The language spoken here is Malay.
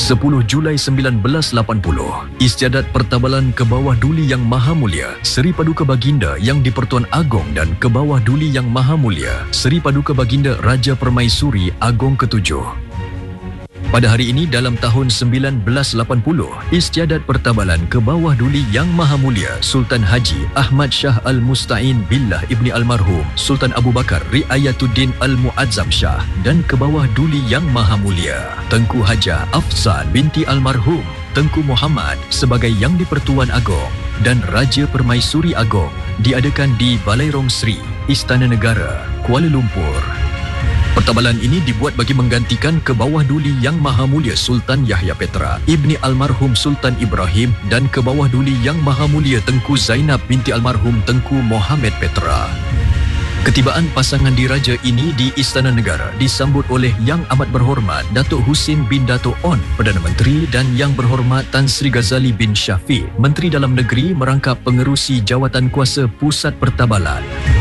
10 Julai 1980, Istiadat Pertabalan ke Bawah Duli Yang Maha Mulia Seri Paduka Baginda Yang di-Pertuan Agong dan ke Bawah Duli Yang Maha Mulia Seri Paduka Baginda Raja Permaisuri Agong ke-7. Pada hari ini dalam tahun 1980, Istiadat Pertabalan ke Bawah Duli Yang Maha Mulia Sultan Haji Ahmad Shah Al-Musta'in Billah Ibni Almarhum Sultan Abu Bakar Riayatuddin Al-Muazzam Shah dan ke Bawah Duli Yang Maha Mulia Tengku Hajah Afzan binti Almarhum Tengku Muhammad sebagai Yang di-Pertuan Agong dan Raja Permaisuri Agong diadakan di Balai Rong Sri, Istana Negara, Kuala Lumpur. Pertabalan ini dibuat bagi menggantikan ke Bawah Duli Yang Maha Mulia Sultan Yahya Petra Ibni Almarhum Sultan Ibrahim dan ke Bawah Duli Yang Maha Mulia Tengku Zainab binti Almarhum Tengku Mohamed Petra. Ketibaan pasangan diraja ini di Istana Negara disambut oleh Yang Amat Berhormat Datuk Husin bin Datuk On, Perdana Menteri, dan Yang Berhormat Tan Sri Ghazali bin Shafie, Menteri Dalam Negeri merangkap pengerusi Jawatan Kuasa Pusat Pertabalan.